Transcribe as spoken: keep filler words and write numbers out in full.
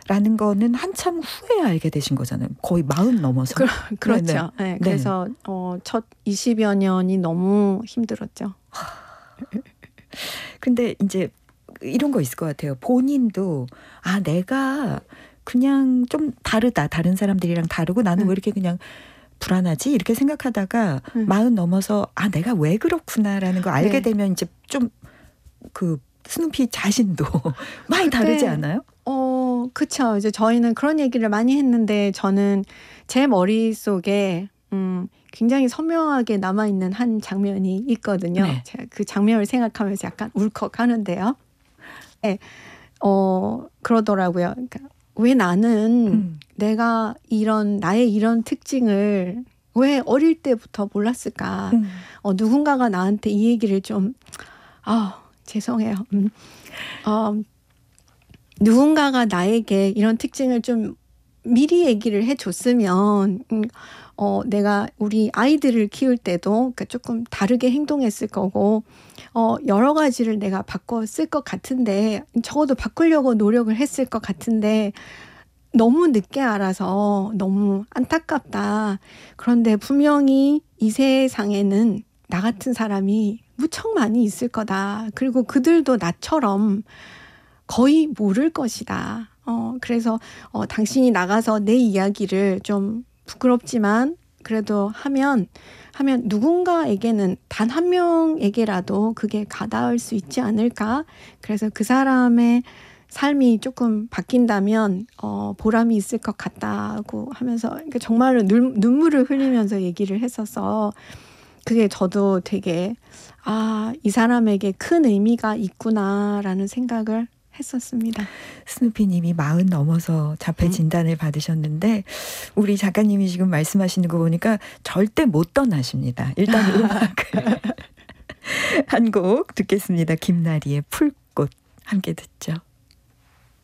라는 거는 한참 후에 알게 되신 거잖아요. 거의 마흔 넘어서. 그, 그렇죠. 네. 네. 그래서 어, 첫 이십여 년이 너무 힘들었죠. 근데 이제 이런 거 있을 것 같아요. 본인도 아 내가 그냥 좀 다르다. 다른 사람들이랑 다르고 나는 음. 왜 이렇게 그냥 불안하지? 이렇게 생각하다가 음. 마흔 넘어서 아 내가 왜 그렇구나라는 거 알게 네. 되면 이제 좀 그 스누피 자신도 많이 그때, 다르지 않아요? 어, 그쵸. 이제 저희는 그런 얘기를 많이 했는데 저는 제 머릿속에 음, 굉장히 선명하게 남아있는 한 장면이 있거든요. 네. 제가 그 장면을 생각하면서 약간 울컥하는데요. 네. 어, 그러더라고요. 그러니까 왜 나는 음. 내가 이런 나의 이런 특징을 왜 어릴 때부터 몰랐을까? 음. 어, 누군가가 나한테 이 얘기를 좀 아, 죄송해요. 음. 어, 누군가가 나에게 이런 특징을 좀 미리 얘기를 해줬으면 음, 어, 내가 우리 아이들을 키울 때도 그러니까 조금 다르게 행동했을 거고 어, 여러 가지를 내가 바꿨을 것 같은데 적어도 바꾸려고 노력을 했을 것 같은데 너무 늦게 알아서 너무 안타깝다. 그런데 분명히 이 세상에는 나 같은 사람이 무척 많이 있을 거다. 그리고 그들도 나처럼 거의 모를 것이다. 어, 그래서 어, 당신이 나가서 내 이야기를 좀 부끄럽지만 그래도 하면 하면 누군가에게는 단 한 명에게라도 그게 가닿을 수 있지 않을까? 그래서 그 사람의 삶이 조금 바뀐다면 어, 보람이 있을 것 같다고 하면서 그러니까 정말로 눈, 눈물을 흘리면서 얘기를 했어서 그게 저도 되게 아, 이 사람에게 큰 의미가 있구나라는 생각을 했었습니다. 스누피님이 마흔 넘어서 자폐 진단을 받으셨는데 우리 작가님이 지금 말씀하시는 거 보니까 절대 못 떠나십니다. 일단 음악을 한 곡 듣겠습니다. 김나리의 풀꽃 함께 듣죠.